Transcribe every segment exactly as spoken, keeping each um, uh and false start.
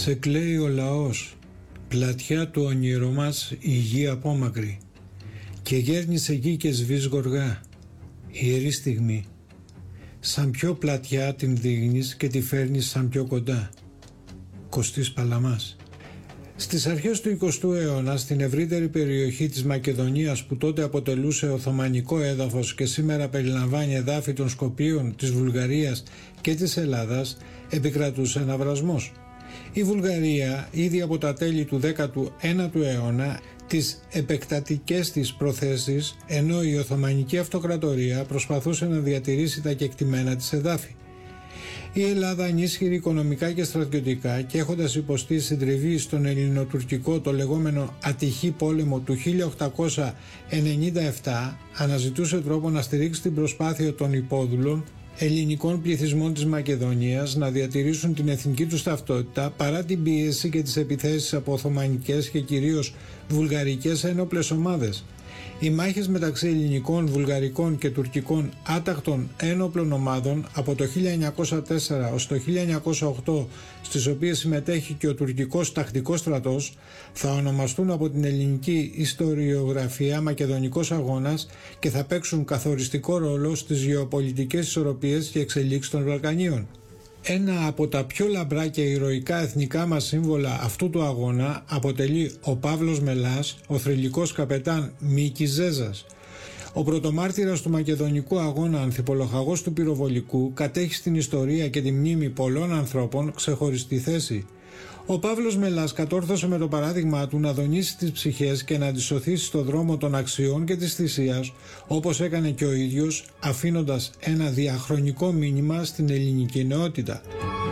Σε κλαίει ο λαός, πλατιά του όνειρο μας η γη απόμακρη, και γέρνεις εκεί και σβείς γοργά, ιερή στιγμή. Σαν πιο πλατιά την δείχνεις και τη φέρνεις σαν πιο κοντά. Κωστής Παλαμάς. Στις αρχές του εικοστού αιώνα, στην ευρύτερη περιοχή της Μακεδονίας, που τότε αποτελούσε οθωμανικό έδαφος και σήμερα περιλαμβάνει εδάφη των Σκοπίων, της Βουλγαρίας και της Ελλάδας, επικρατούσε αναβρασμός. Η Βουλγαρία ήδη από τα τέλη του δέκατου ένατου αιώνα τις επεκτατικές της προθέσεις, ενώ η Οθωμανική Αυτοκρατορία προσπαθούσε να διατηρήσει τα κεκτημένα της εδάφη. Η Ελλάδα, ανίσχυρη οικονομικά και στρατιωτικά και έχοντας υποστεί συντριβή στον ελληνοτουρκικό το λεγόμενο ατυχή πόλεμο του χίλια οκτακόσια ενενήντα επτά, αναζητούσε τρόπο να στηρίξει την προσπάθεια των υπόδουλων ελληνικών πληθυσμών της Μακεδονίας να διατηρήσουν την εθνική τους ταυτότητα παρά την πίεση και τις επιθέσεις από οθωμανικές και κυρίως βουλγαρικές ένοπλες ομάδες. Οι μάχες μεταξύ ελληνικών, βουλγαρικών και τουρκικών άτακτων ένοπλων ομάδων από το χίλια εννιακόσια τέσσερα ως το χίλια εννιακόσια οκτώ, στις οποίες συμμετέχει και ο τουρκικός τακτικός στρατός, θα ονομαστούν από την ελληνική ιστοριογραφία Μακεδονικός Αγώνας και θα παίξουν καθοριστικό ρόλο στις γεωπολιτικές ισορροπίες και εξελίξεις των Βαλκανίων. Ένα από τα πιο λαμπρά και ηρωικά εθνικά μας σύμβολα αυτού του αγώνα αποτελεί ο Παύλος Μελάς, ο θρυλικός καπετάν Μίκης Ζέζας. Ο πρωτομάρτυρας του Μακεδονικού Αγώνα, ανθιπολοχαγός του πυροβολικού, κατέχει στην ιστορία και τη μνήμη πολλών ανθρώπων ξεχωριστή θέση. Ο Παύλος Μελάς κατόρθωσε με το παράδειγμα του να δονήσει τις ψυχές και να αντισωθήσει στο δρόμο των αξιών και της θυσίας, όπως έκανε και ο ίδιος, αφήνοντας ένα διαχρονικό μήνυμα στην ελληνική νεότητα.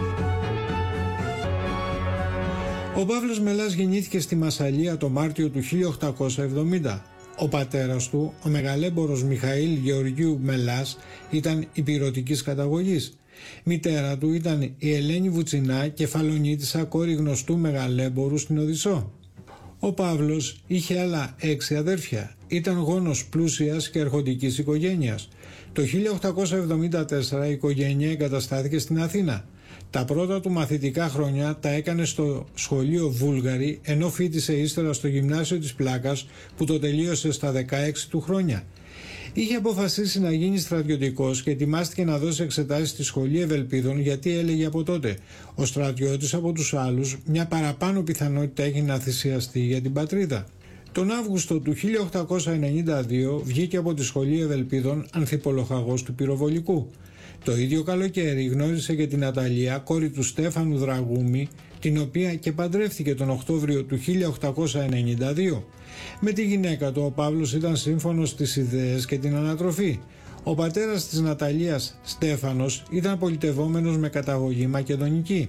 Ο Παύλος Μελάς γεννήθηκε στη Μασσαλία το Μάρτιο του χίλια οκτακόσια εβδομήντα. Ο πατέρας του, ο μεγαλέμπορος Μιχαήλ Γεωργίου Μελάς, ήταν υπηρωτικής καταγωγής. Μητέρα του ήταν η Ελένη Βουτσινά, κεφαλονίτισσα, κόρη γνωστού μεγαλέμπορου στην Οδυσσό. Ο Παύλος είχε άλλα έξι αδέρφια. Ήταν γόνος πλούσιας και αρχοντικής οικογένειας. Το χίλια οκτακόσια εβδομήντα τέσσερα η οικογένεια εγκαταστάθηκε στην Αθήνα. Τα πρώτα του μαθητικά χρόνια τα έκανε στο σχολείο Βούλγαρη, ενώ φοιτησε ύστερα στο γυμνάσιο της Πλάκας, που το τελείωσε στα δεκαέξι του χρόνια. Είχε αποφασίσει να γίνει στρατιωτικός και ετοιμάστηκε να δώσει εξετάσεις στη Σχολή Ευελπίδων, γιατί έλεγε από τότε: ο στρατιώτης από τους άλλους μια παραπάνω πιθανότητα έχει να θυσιαστεί για την πατρίδα. Τον Αύγουστο του χίλια οκτακόσια ενενήντα δύο βγήκε από τη Σχολή Ευελπίδων ανθιπολοχαγός του πυροβολικού. Το ίδιο καλοκαίρι γνώρισε και την Αταλία, κόρη του Στέφανου Δραγούμη, την οποία και παντρεύτηκε τον Οκτώβριο του χίλια οκτακόσια ενενήντα δύο. Με τη γυναίκα του ο Παύλος ήταν σύμφωνος στις ιδέες και την ανατροφή. Ο πατέρας της Ναταλίας, Στέφανος, ήταν πολιτευόμενος με καταγωγή μακεδονική.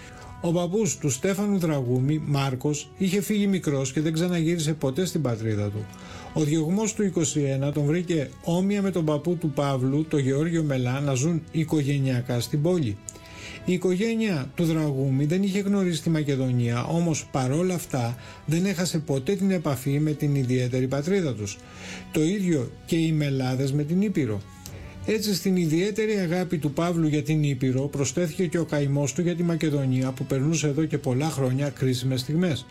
Ο παππούς του Στέφανου Δραγούμη, Μάρκος, είχε φύγει μικρός και δεν ξαναγύρισε ποτέ στην πατρίδα του. Ο διωγμός του είκοσι ένα τον βρήκε όμοια με τον παππού του Παύλου, τον Γεώργιο Μελά, να ζουν οικογενειακά στην πόλη. Η οικογένεια του Δραγούμη δεν είχε γνωρίσει τη Μακεδονία, όμως παρόλα αυτά δεν έχασε ποτέ την επαφή με την ιδιαίτερη πατρίδα τους. Το ίδιο και οι Μελάδες με την Ήπειρο. Έτσι, στην ιδιαίτερη αγάπη του Παύλου για την Ήπειρο προσθέθηκε και ο καημός του για τη Μακεδονία, που περνούσε εδώ και πολλά χρόνια κρίσιμες στιγμές.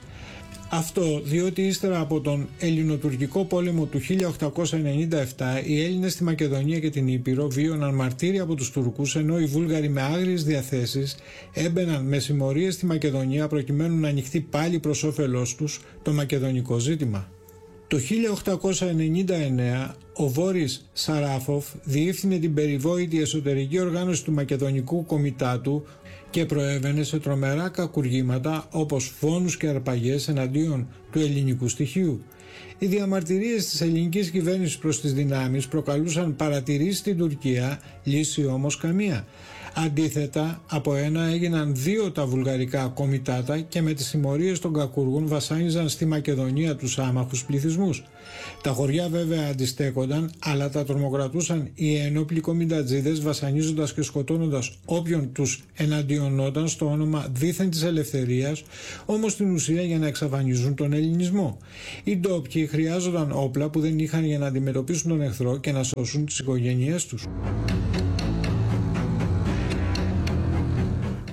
Αυτό διότι ύστερα από τον Ελληνοτουρκικό πόλεμο του χίλια οκτακόσια ενενήντα επτά οι Έλληνες στη Μακεδονία και την Ήπειρο βίωναν μαρτύρια από τους Τουρκούς, ενώ οι Βούλγαροι με άγριες διαθέσεις έμπαιναν με συμμορίες στη Μακεδονία προκειμένου να ανοιχτεί πάλι προς όφελός τους το μακεδονικό ζήτημα. Το χίλια οκτακόσια ενενήντα εννέα ο Βόρης Σαράφοφ διεύθυνε την περιβόητη εσωτερική οργάνωση του Μακεδονικού Κομιτάτου και προέβαινε σε τρομερά κακουργήματα όπως φόνους και αρπαγές εναντίον του ελληνικού στοιχείου. Οι διαμαρτυρίες της ελληνικής κυβέρνησης προς τις δυνάμεις προκαλούσαν παρατηρήσεις στην Τουρκία, λύση όμως καμία. Αντίθετα, από ένα έγιναν δύο τα βουλγαρικά κομιτάτα και με τις συμμορίες των κακούργων βασάνιζαν στη Μακεδονία τους άμαχους πληθυσμούς. Τα χωριά βέβαια αντιστέκονταν, αλλά τα τρομοκρατούσαν οι ένοπλοι κομιτατζίδες, βασανίζοντας και σκοτώνοντας όποιον τους εναντιονόταν στο όνομα δήθεν της ελευθερίας, όμως στην ουσία για να εξαφανίζουν τον ελληνισμό. Οι ντόπιοι χρειάζονταν όπλα που δεν είχαν για να αντιμετωπίσουν τον εχθρό και να σώσουν τις οικογένειές τους.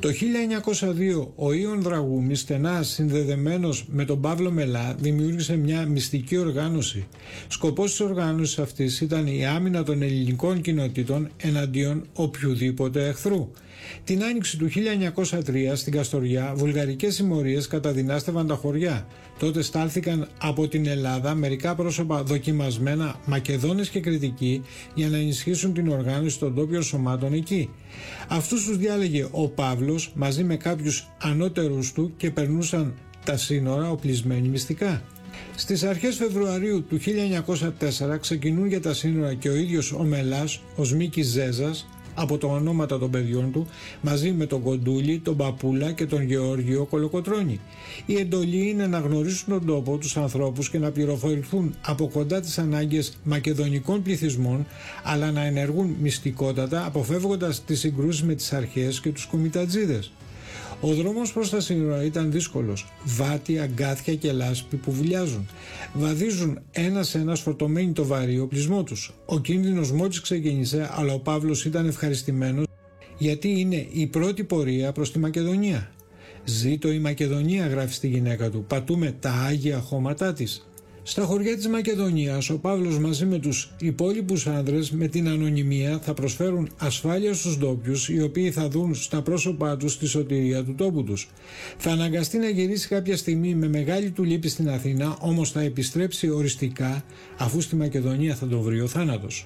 Το χίλια εννιακόσια δύο ο Ιων Δραγούμης, στενά συνδεδεμένος με τον Παύλο Μελά, δημιούργησε μια μυστική οργάνωση. Σκοπός της οργάνωσης αυτής ήταν η άμυνα των ελληνικών κοινοτήτων εναντίον οποιουδήποτε εχθρού. Την άνοιξη του χίλια εννιακόσια τρία στην Καστοριά, βουλγαρικές συμμορίες καταδυνάστευαν τα χωριά. Τότε στάλθηκαν από την Ελλάδα μερικά πρόσωπα δοκιμασμένα Μακεδόνες και Κρητικοί για να ενισχύσουν την οργάνωση των ντόπιων σωμάτων εκεί. Αυτούς τους διάλεγε ο Παύλος μαζί με κάποιους ανώτερους του και περνούσαν τα σύνορα οπλισμένοι μυστικά. Στις αρχές Φεβρουαρίου του χίλια εννιακόσια τέσσερα ξεκινούν για τα σύνορα και ο ίδιος ο Μελάς, ο Σμίκης Ζέζας, από τα ονόματα των παιδιών του, μαζί με τον Κοντούλη, τον Παπούλα και τον Γεώργιο Κολοκοτρώνη. Η εντολή είναι να γνωρίσουν τον τόπο, τους ανθρώπους και να πληροφορηθούν από κοντά τις ανάγκες μακεδονικών πληθυσμών, αλλά να ενεργούν μυστικότατα, αποφεύγοντας τις συγκρούσεις με τις αρχές και τους κομιτατζίδες. Ο δρόμος προς τα σύνορα ήταν δύσκολος. Βάτι, αγκάθια και λάσπη που βουλιάζουν. Βαδίζουν ένας-ένας φορτωμένοι το βαρύ οπλισμό τους. Ο κίνδυνος μόλις ξεκίνησε, αλλά ο Παύλος ήταν ευχαριστημένος γιατί είναι η πρώτη πορεία προς τη Μακεδονία. «Ζήτω η Μακεδονία», γράφει στη γυναίκα του, «πατούμε τα άγια χώματά της». Στα χωριά της Μακεδονίας, ο Παύλος μαζί με τους υπόλοιπους άνδρες με την ανωνυμία θα προσφέρουν ασφάλεια στους ντόπιους, οι οποίοι θα δουν στα πρόσωπά τους τη σωτηρία του τόπου τους. Θα αναγκαστεί να γυρίσει κάποια στιγμή με μεγάλη του λύπη στην Αθήνα, όμως θα επιστρέψει οριστικά, αφού στη Μακεδονία θα τον βρει ο θάνατος.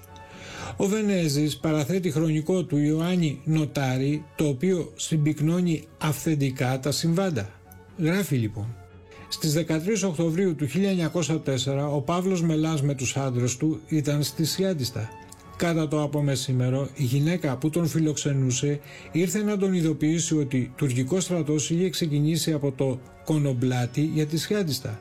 Ο Βενέζης παραθέτει χρονικό του Ιωάννη Νοτάρη, το οποίο συμπυκνώνει αυθεντικά τα συμβάντα. Γράφει λοιπόν: στις δεκατρείς Οκτωβρίου του χίλια εννιακόσια τέσσερα ο Παύλος Μελάς με τους άντρες του ήταν στη Σιάντιστα. Κατά το απομεσήμερο η γυναίκα που τον φιλοξενούσε ήρθε να τον ειδοποιήσει ότι τουρκικός στρατός είχε ξεκινήσει από το Κονομπλάτι για τη Σιάντιστα.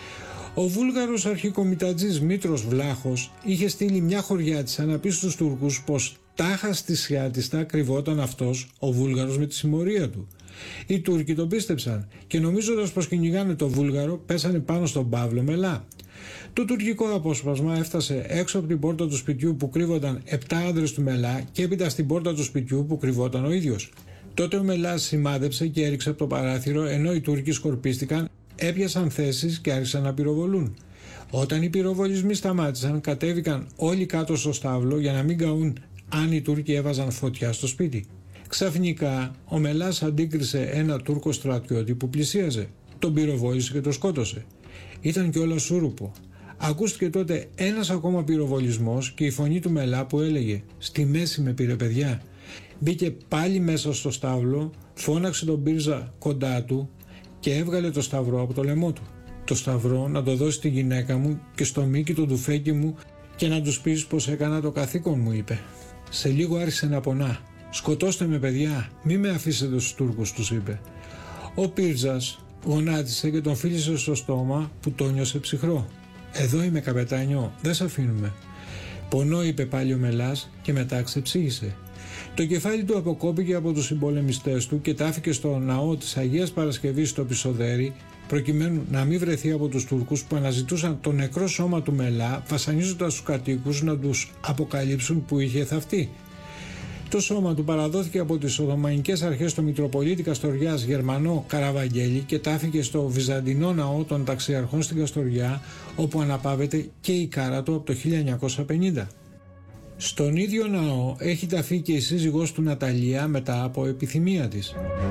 Ο Βούλγαρος αρχικομιτατζής Μήτρος Βλάχος είχε στείλει μια χωριάτισσα να πει στους Τούρκους πως τάχα στη Σιάντιστα κρυβόταν αυτός ο Βούλγαρος με τη συμμορία του. Οι Τούρκοι τον πίστεψαν και νομίζοντας πως κυνηγάνε το Βούλγαρο πέσανε πάνω στον Παύλο Μελά. Το τουρκικό απόσπασμα έφτασε έξω από την πόρτα του σπιτιού που κρύβονταν επτά άνδρες του Μελά και έπειτα στην πόρτα του σπιτιού που κρυβόταν ο ίδιος. Τότε ο Μελάς σημάδεψε και έριξε από το παράθυρο, ενώ οι Τούρκοι σκορπίστηκαν, έπιασαν θέσεις και άρχισαν να πυροβολούν. Όταν οι πυροβολισμοί σταμάτησαν, κατέβηκαν όλοι κάτω στο στάβλο για να μην καούν αν οι Τούρκοι έβαζαν φωτιά στο σπίτι. Ξαφνικά ο Μελάς αντίκρισε ένα Τούρκο στρατιώτη που πλησίαζε. Τον πυροβόλησε και τον σκότωσε. Ήταν κιόλας σούρουπο. Ακούστηκε τότε ένας ακόμα πυροβολισμός και η φωνή του Μελά που έλεγε «Στη μέση με πήρε, παιδιά». Μπήκε πάλι μέσα στο στάβλο, φώναξε τον πύρζα κοντά του και έβγαλε το σταυρό από το λαιμό του. «Το σταυρό να το δώσει στη γυναίκα μου και στο Μίκη το ντουφέκι μου και να τους πεις πως έκανα το καθήκον μου», είπε. Σε λίγο άρχισε να πονά. «Σκοτώστε με, παιδιά, μη με αφήσετε στους Τούρκους», τους είπε. Ο Πύρτζας γονάτισε και τον φίλησε στο στόμα που το νιώσε ψυχρό. «Εδώ είμαι, καπετάνιο, δεν σε αφήνουμε». «Πονώ», είπε πάλι ο Μελάς και μετά ξεψύχησε. Το κεφάλι του αποκόπηκε από τους συμπολεμιστές του και τάφηκε στο ναό της Αγίας Παρασκευής στο Πισοδέρι, προκειμένου να μην βρεθεί από τους Τούρκους που αναζητούσαν το νεκρό σώμα του Μελά, βασανίζοντας τους κατοίκους να τους αποκαλύψουν που είχε θαυτεί. Το σώμα του παραδόθηκε από τις Οθωμανικές αρχές στο Μητροπολίτη Καστοριάς Γερμανό Καραβαγγέλη και τάφηκε στο Βυζαντινό Ναό των Ταξιαρχών στην Καστοριά, όπου αναπαύεται και η κάρα του από το χίλια εννιακόσια πενήντα. Στον ίδιο ναό έχει ταφεί και η σύζυγός του Ναταλία μετά από επιθυμία της.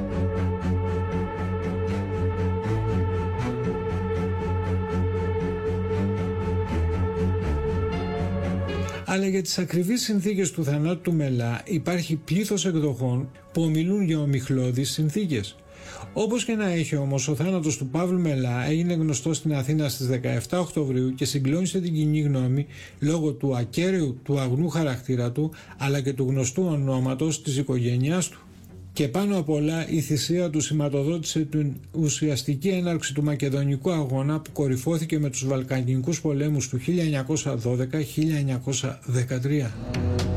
Αλλά για τις ακριβείς συνθήκες του θανάτου του Μελά υπάρχει πλήθος εκδοχών που ομιλούν για ομιχλώδεις συνθήκες. Όπως και να έχει όμως, ο θάνατος του Παύλου Μελά έγινε γνωστό στην Αθήνα στις δεκαεπτά Οκτωβρίου και συγκλώνησε την κοινή γνώμη λόγω του ακέραίου του αγνού χαρακτήρα του, αλλά και του γνωστού ονόματος της οικογένειάς του. Και πάνω απ' όλα η θυσία του σηματοδότησε την ουσιαστική έναρξη του Μακεδονικού αγώνα που κορυφώθηκε με τους Βαλκανικούς πολέμους του χίλια εννιακόσια δώδεκα με χίλια εννιακόσια δεκατρία.